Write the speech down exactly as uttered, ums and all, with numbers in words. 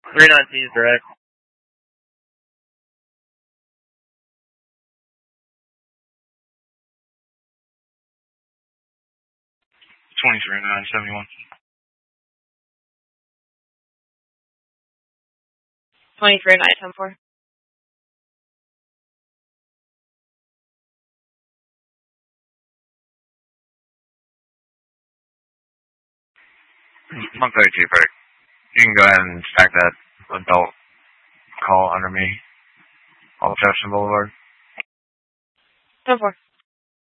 three nineteen is direct. twenty-three nine seventy-one. twenty-three nine ten four. one thirty-two, Bert. You can go ahead and stack that adult call under me. All Jefferson Boulevard. ten four.